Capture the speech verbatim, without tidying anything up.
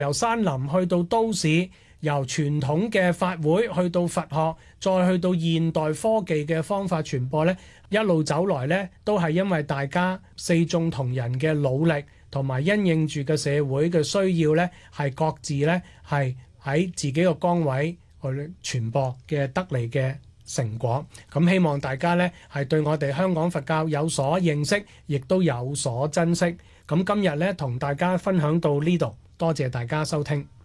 由山林去到都市，由傳統嘅法會去到佛學，再去到現代科技嘅方法傳播呢，一路走來呢，都係因為大家四眾同仁嘅努力，同埋因應住嘅社會嘅需要呢，係各自呢，係喺自己個崗位去傳播嘅得嚟嘅成果。咁希望大家呢，係對我哋香港佛教有所認識，亦都有所珍惜。咁今日呢，同大家分享到呢度，多謝大家收聽。